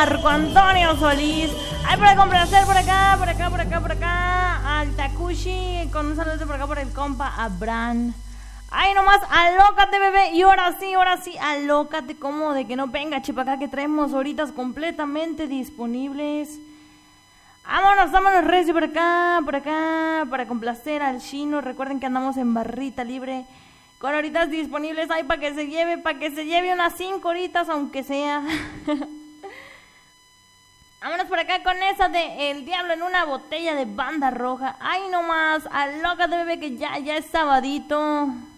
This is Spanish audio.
Marco Antonio Solís. Ay, para complacer por acá, al Takushi, con un saludo por acá por el compa Abraham. Ay, nomás, alócate, bebé. Y ahora sí, alócate, como de que no venga, chipacá, que traemos horitas completamente disponibles. Vámonos, recio por acá, para complacer al chino. Recuerden que andamos en barrita libre, con horitas disponibles. Ay, para que se lleve unas 5 horitas, aunque sea. Vámonos por acá con esa de El Diablo en una botella de Banda Roja. Ay, nomás, alócate, bebé, que ya es sabadito.